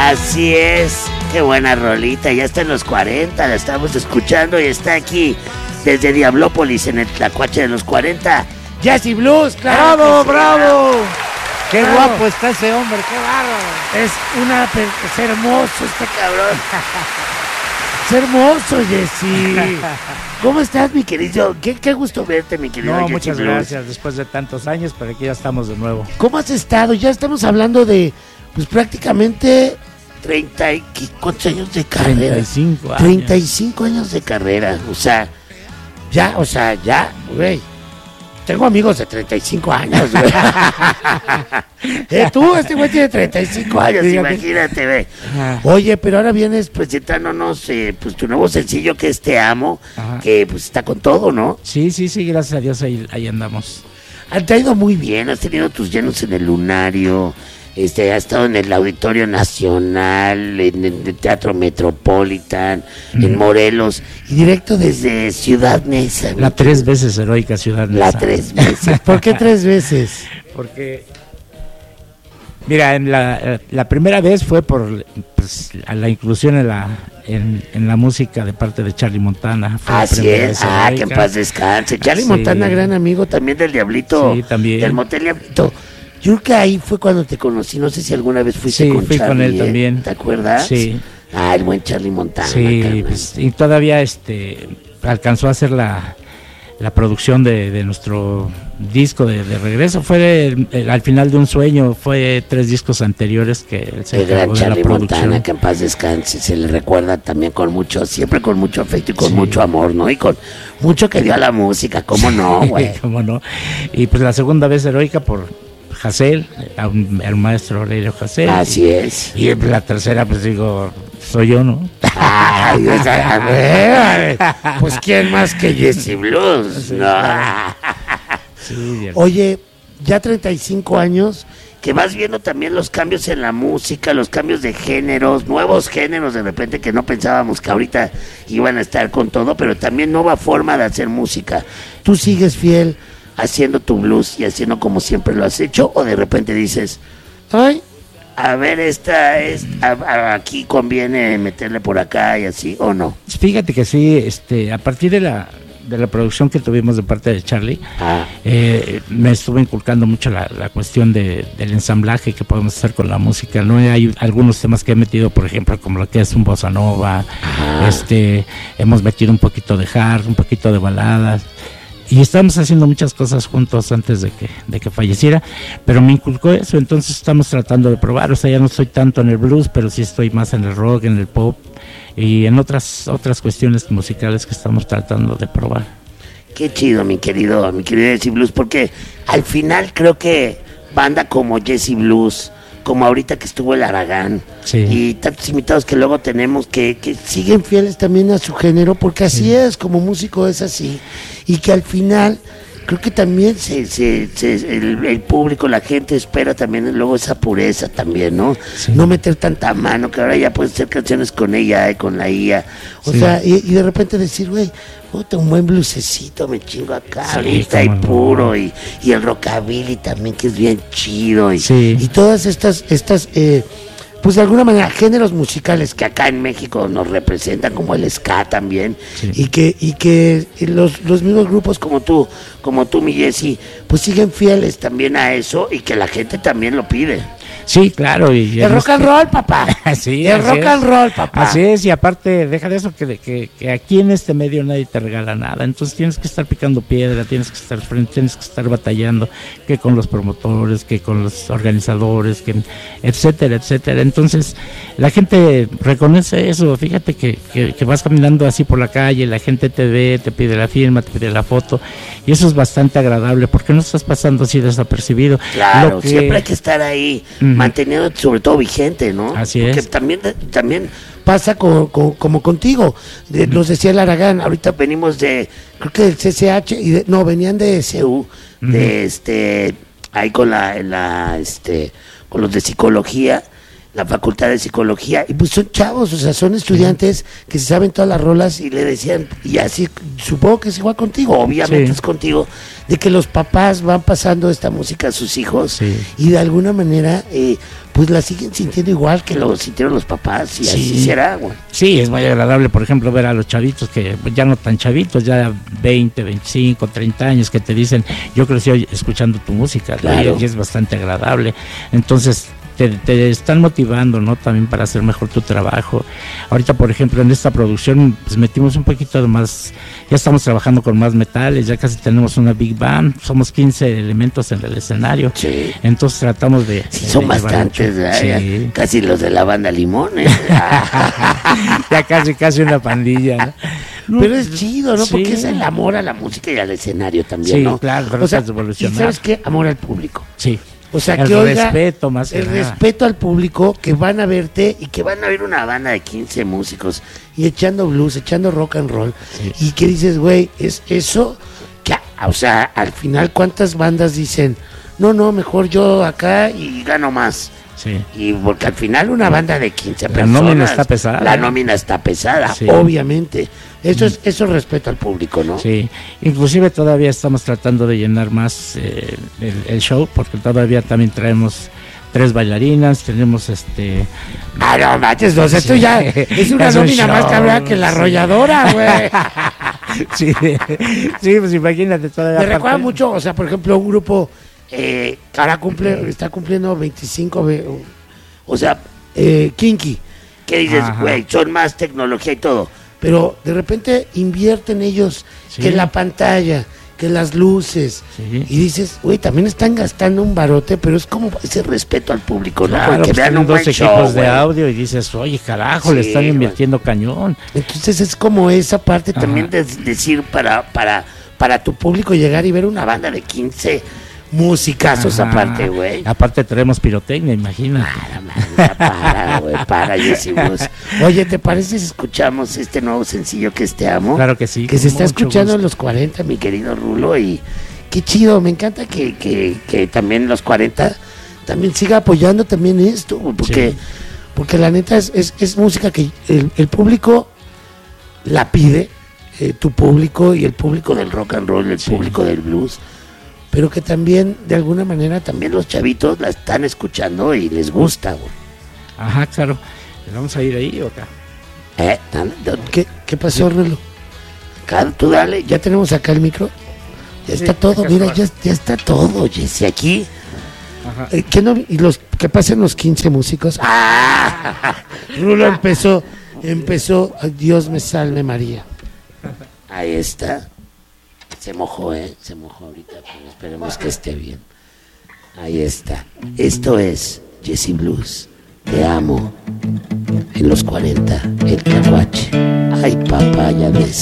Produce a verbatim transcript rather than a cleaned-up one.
Así es, qué buena rolita, ya está en los cuarenta, la estamos escuchando y está aquí desde Diablópolis en el Tlacuache de los cuarenta. Jesse Blues, claro. ¡Bravo, bravo! ¡Qué Bravo. guapo está ese hombre, qué bárbaro! Es una, es hermoso este cabrón. Es hermoso, Jesse. ¿Cómo estás, mi querido? Qué, qué gusto verte, mi querido. No, Jesse muchas Blues. gracias, después de tantos años, pero aquí ya estamos de nuevo. ¿Cómo has estado? Ya estamos hablando de, pues prácticamente treinta y ¿cuántos años de carrera? treinta y cinco años. treinta y cinco años de carrera. O sea, ya, o sea, ya, güey. Tengo amigos de treinta y cinco años, güey. eh, tú, este güey tiene treinta y cinco años, imagínate, güey. Oye, pero ahora vienes presentándonos eh, pues tu nuevo sencillo que es Te Amo, Ajá. que pues está con todo, ¿no? Sí, sí, sí, gracias a Dios ahí, ahí andamos. Te ha ido muy bien, has tenido tus llenos en el Lunario, este, has estado en el Auditorio Nacional, en el Teatro Metropolitan, mm. en Morelos, y directo desde Ciudad Neza. La tres veces heroica Ciudad Neza. La tres veces. ¿Por qué tres veces? Porque, mira, en la, la primera vez fue por pues, la inclusión en la en, en la música de parte de Charlie Montana. Fue Así es, ah, que en paz descanse. Charlie sí. Montana, gran amigo también del Diablito, sí, también. del Motel Diablito. Yo creo que ahí fue cuando te conocí, no sé si alguna vez fuiste sí, con fui Charlie, con él ¿eh? también. ¿Te acuerdas? Sí. Ah, el buen Charlie Montana. Sí, pues, y todavía este alcanzó a hacer la, la producción de, de nuestro disco de, de regreso. Fue el, el, al final de un sueño, fue tres discos anteriores que se el gran de Charlie la producción. Montana, que en paz descanse, se le recuerda también con mucho, siempre con mucho afecto y con sí. mucho amor, ¿no? Y con mucho que dio a la música, ¿cómo no, güey? ¿Cómo no? Y pues la segunda vez heroica por Hassel, el maestro Aurelio Hassel. Así es. Y la tercera, pues digo, soy yo, ¿no? Ay, a ver, a ver. Pues quién más que Jesse Blues, sí, no. Claro. Sí, oye, ya treinta y cinco años, que vas viendo también los cambios en la música, los cambios de géneros, nuevos géneros de repente que no pensábamos que ahorita iban a estar con todo, pero también nueva forma de hacer música. ¿Tú sigues fiel haciendo tu blues y haciendo como siempre lo has hecho, o de repente dices, ay, a ver, esta es a, a, aquí conviene meterle por acá y así, o no? Fíjate que sí, este, a partir de la de la producción que tuvimos de parte de Charlie, ah. eh, me estuve inculcando mucho la, la cuestión de, del ensamblaje que podemos hacer con la música, ¿no? Hay algunos temas que he metido, por ejemplo, como lo que es un bossa nova, ah. este, hemos metido un poquito de hard, un poquito de baladas. Y estamos haciendo muchas cosas juntos antes de que, de que falleciera, pero me inculcó eso, entonces estamos tratando de probar. O sea, ya no estoy tanto en el blues, pero sí estoy más en el rock, en el pop y en otras otras cuestiones musicales que estamos tratando de probar. Qué chido, mi querido, mi querido Jesse Blues, porque al final creo que banda como Jesse Blues, como ahorita que estuvo el Aragán, sí. y tantos invitados que luego tenemos que, que siguen fieles también a su género, porque así sí. es, como músico es así, y que al final creo que también se, se, se el, el público, la gente espera también luego esa pureza también, ¿no? Sí. No meter tanta mano, que ahora ya puedes hacer canciones con ella y con la I A, o sí. sea, y, y de repente decir, güey, un buen blusecito me chingo acá, sí, ahorita y puro, no. y, y el rockabilly también, que es bien chido, y, sí. y todas estas, estas eh, pues de alguna manera géneros musicales que acá en México nos representan, como el ska también, sí. y que y que los, los mismos grupos como tú, como tú, mi Jesse, pues siguen fieles también a eso, y que la gente también lo pide. Sí, claro. Y el rock and roll, papá. Sí, el rock and roll, papá. Así es, y aparte, deja de eso, que, que, que aquí en este medio nadie te regala nada. Entonces tienes que estar picando piedra, tienes que estar frente, tienes que estar batallando, que con los promotores, que con los organizadores, que etcétera, etcétera. Entonces, la gente reconoce eso. Fíjate que, que, que vas caminando así por la calle, la gente te ve, te pide la firma, te pide la foto, y eso es bastante agradable, porque no estás pasando así desapercibido. Claro, que... siempre hay que estar ahí. Mm. Manteniendo sobre todo vigente, ¿no? Así Porque es. también, también pasa con, con, como contigo. De, nos decía el Aragán, ahorita venimos de, creo que del C C H, y de, no, venían de S U, uh-huh. de este, ahí con la, la, este, con los de psicología, la facultad de psicología, y pues son chavos, o sea, son estudiantes sí. que se saben todas las rolas y le decían, y así, supongo que es igual contigo, obviamente sí. es contigo, de que los papás van pasando esta música a sus hijos sí. y de alguna manera, eh, pues la siguen sintiendo igual que lo sintieron los papás, y sí. así será, güey. Sí, es muy agradable, por ejemplo, ver a los chavitos, que ya no tan chavitos, ya veinte, veinticinco, treinta años, que te dicen, yo crecí escuchando tu música, claro. y es bastante agradable, entonces... Te, te están motivando, ¿no? También para hacer mejor tu trabajo. Ahorita, por ejemplo, en esta producción, pues metimos un poquito de más, ya estamos trabajando con más metales, ya casi tenemos una big band, somos quince elementos en el escenario. Sí. Entonces tratamos de... Sí, son de bastantes, sí. Casi los de la banda Limón, ¿eh? Ya casi, casi una pandilla, ¿no? No, pero es chido, ¿no? Sí. Porque es el amor a la música y al escenario también, sí, ¿no? Claro, o sea, ¿y sabes qué? Amor al público. Sí. O sea, el que oiga, respeto más el nada. respeto al público, que van a verte y que van a ver una banda de quince músicos y echando blues, echando rock and roll, sí. y que dices, güey, es eso, que, o sea, al final, ¿cuántas bandas dicen, no, no, mejor yo acá y gano más? Sí. Y porque al final una banda de quince la personas, nómina está pesada. La nómina está pesada, sí. obviamente. Eso es, eso es respeto al público, ¿no? Sí, inclusive todavía estamos tratando de llenar más eh, el, el show, porque todavía también traemos tres bailarinas, tenemos este... Ah, no manches, no, esto ya es una es nómina un más cabrona que la arrolladora, güey. sí, sí, pues imagínate todavía. Me recuerda mucho, o sea, por ejemplo, un grupo eh, que ahora cumple, está cumpliendo veinticinco, o sea, eh, Kinky, que dices, güey, son más tecnología y todo. Pero de repente invierten ellos sí. que la pantalla, que las luces, sí. y dices, güey, también están gastando un barote, pero es como ese respeto al público, ¿no? Claro, que pues vean un dos buen equipos show, de güey. audio y dices, oye, carajo, sí, le están invirtiendo güey. cañón. Entonces es como esa parte Ajá. también de decir para, para, para tu público llegar y ver una banda de quince musicazos Ajá. aparte, güey. Aparte tenemos pirotecnia, imagina. Para, man, para, güey, para, decimos. Oye, ¿te parece si escuchamos este nuevo sencillo que es Te Amo? Claro que sí. Que se está escuchando gusto. en los cuarenta, mi querido Rulo, y qué chido, me encanta que, que, que también los cuarenta también siga apoyando también esto, porque, sí. porque la neta es, es, es música que el, el público la pide, eh, tu público y el público del rock and roll, el sí. público del blues, pero que también, de alguna manera, también los chavitos la están escuchando y les gusta, güey. Ajá, claro. ¿Vamos a ir ahí o acá? Eh, ¿qué, qué pasó, sí. Rulo? Acá, tú dale, ya tenemos acá el micro. Ya sí, está todo, mira, ya, ya está todo, Jesse, aquí. Ajá. Eh, ¿qué no, y los que pasen los quince músicos? ¡Ah! Rulo empezó, empezó, Dios me salve María. Ahí está. Se mojó, ¿eh? Se mojó ahorita, pero esperemos que esté bien. Ahí está. Esto es Jesse Blues. Te amo. En los cuarenta, el Tlahuache. Ay, papá, ya ves.